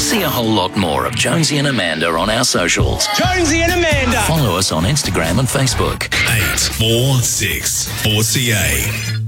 See a whole lot more of Jonesy and Amanda on our socials. Jonesy and Amanda. Follow us on Instagram and Facebook. 846 4CA.